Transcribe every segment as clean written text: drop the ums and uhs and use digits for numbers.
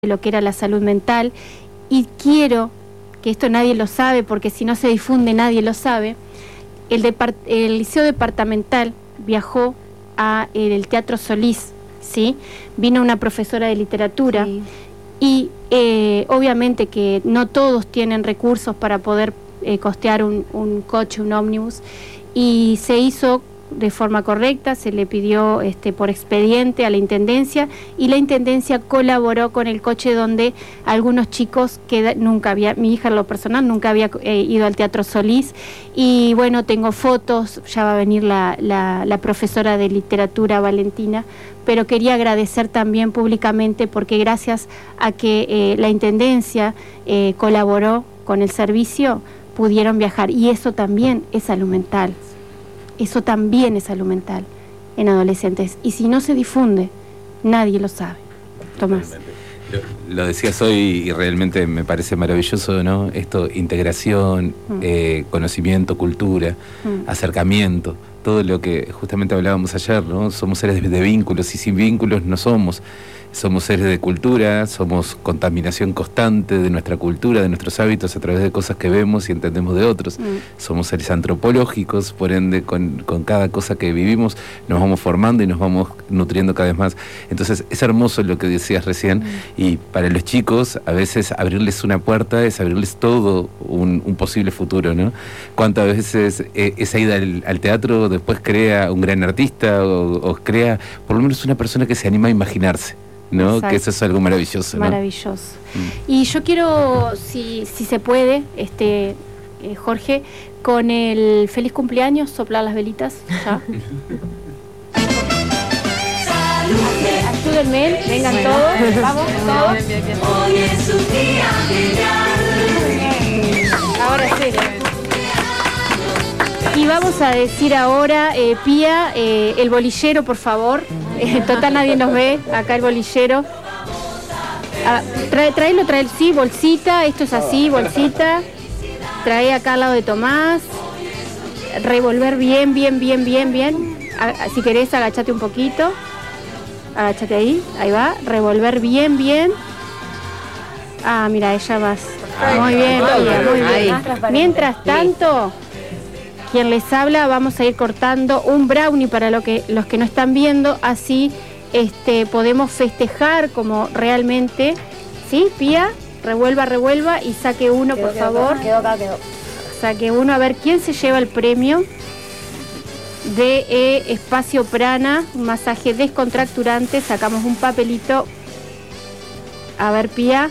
de lo que era la salud mental, y quiero que esto nadie lo sabe, porque si no se difunde nadie lo sabe. El Liceo Departamental viajó a el Teatro Solís, ¿sí? Vino una profesora de literatura, sí. Y obviamente que no todos tienen recursos para poder costear un coche, un ómnibus, y se hizo de forma correcta, se le pidió por expediente a la Intendencia, y la Intendencia colaboró con el coche, donde algunos chicos que nunca había, mi hija en lo personal nunca había ido al Teatro Solís, y bueno, tengo fotos, ya va a venir la profesora de literatura Valentina, pero quería agradecer también públicamente, porque gracias a que la Intendencia colaboró con el servicio, pudieron viajar, y eso también es salud mental. Eso también es salud mental en adolescentes. Y si no se difunde, nadie lo sabe. Tomás. Lo decías hoy y realmente me parece maravilloso, ¿no? Esto, integración, conocimiento, cultura, acercamiento, todo lo que justamente hablábamos ayer, ¿no? Somos seres de vínculos, y sin vínculos no somos. Somos seres de cultura, somos contaminación constante de nuestra cultura, de nuestros hábitos, a través de cosas que vemos y entendemos de otros. Somos seres antropológicos, por ende, con cada cosa que vivimos nos vamos formando y nos vamos nutriendo cada vez más. Entonces, es hermoso lo que decías recién, y para los chicos, a veces abrirles una puerta es abrirles todo un posible futuro, ¿no? Cuántas veces esa ida al teatro después crea un gran artista, o crea por lo menos una persona que se anima a imaginarse, ¿no? Exacto. Que eso es algo maravilloso, ¿no? Maravilloso. Y yo quiero, si se puede, Jorge, con el feliz cumpleaños, soplar las velitas, ¿ya? Ayúdenme, vengan todos, vamos, todos. Hoy es un día genial. Ahora sí. Y vamos a decir ahora, Pía, el bolillero, por favor. Total, nadie nos ve, acá el bolillero. Traelo, sí, bolsita, esto es así, bolsita. Trae acá al lado de Tomás. Revolver bien. Si querés, agachate un poquito. Agachate ahí va. Revolver bien. Ah, mira, ella vas. Muy bien, Pía, muy bien. Mientras tanto, quien les habla, vamos a ir cortando un brownie para los que no están viendo, así podemos festejar como realmente. ¿Sí, Pía? Revuelva y saque uno, por favor. Quedó acá. Saque uno, a ver quién se lleva el premio de Espacio Prana, un masaje descontracturante. Sacamos un papelito. A ver, Pía.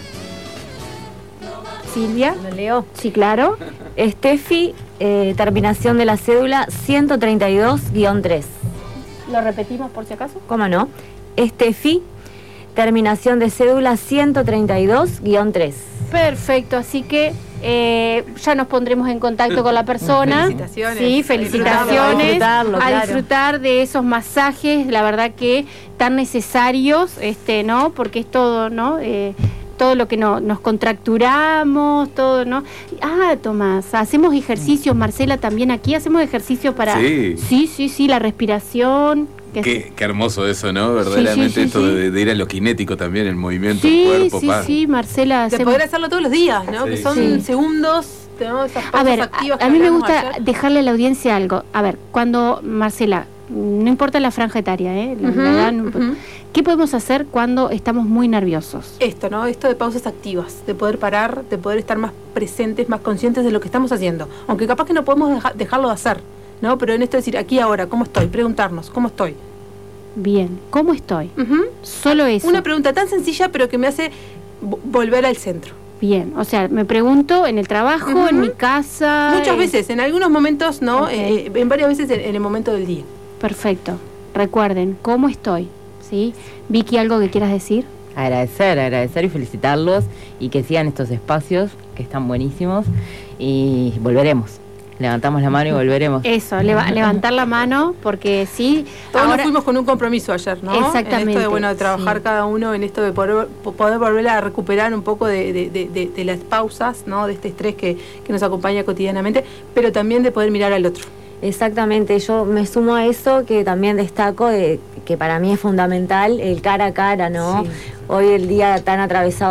Silvia. ¿Lo leo? Sí, claro. Estefi, terminación de la cédula 132-3. ¿Lo repetimos por si acaso? ¿Cómo no? Estefi, terminación de cédula 132-3. Perfecto, así que ya nos pondremos en contacto con la persona. Felicitaciones. Sí, felicitaciones. A disfrutar de esos masajes, la verdad que tan necesarios, ¿no? Porque es todo, ¿no? Todo lo que nos contracturamos, todo, ¿no? Ah, Tomás, hacemos ejercicios, Marcela también aquí, hacemos ejercicios para... Sí, la respiración. Qué hermoso eso, ¿no? Verdaderamente esto de ir a lo kinético también, el movimiento del cuerpo. Sí, Marcela. De poder hacerlo todos los días, ¿no? Que son segundos, tenemos esas pausas activas. A mí me gusta dejarle a la audiencia algo. A ver, cuando, Marcela, no importa la franja etaria, la edad, ¿qué podemos hacer cuando estamos muy nerviosos? Esto, ¿no? Esto de pausas activas, de poder parar, de poder estar más presentes, más conscientes de lo que estamos haciendo. Aunque capaz que no podemos dejarlo de hacer, ¿no? Pero en esto de decir, aquí ahora, ¿cómo estoy? Preguntarnos, ¿cómo estoy? Bien, ¿cómo estoy? Solo eso. Una pregunta tan sencilla, pero que me hace volver al centro. Bien, o sea, me pregunto en el trabajo, en mi casa... Muchas veces, en algunos momentos, ¿no? En varias veces en el momento del día. Perfecto. Recuerden, ¿cómo estoy? ¿Sí? Vicky, ¿algo que quieras decir? Agradecer y felicitarlos, y que sigan estos espacios que están buenísimos, y volveremos. Levantamos la mano y volveremos. Eso, levantar la mano, porque sí. Todos nos fuimos con un compromiso ayer, ¿no? Exactamente. En esto de, trabajar cada uno en esto de poder volver a recuperar un poco de las pausas, ¿no? De este estrés que nos acompaña cotidianamente, pero también de poder mirar al otro. Exactamente, yo me sumo a eso, que también destaco que para mí es fundamental el cara a cara, ¿no? Sí. Hoy el día tan atravesado